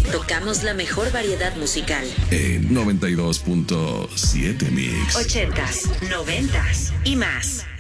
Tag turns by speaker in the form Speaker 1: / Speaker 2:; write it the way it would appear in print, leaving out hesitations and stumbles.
Speaker 1: Tocamos la mejor variedad musical.
Speaker 2: En 92.7 Mix.
Speaker 1: 80s, 90s y más.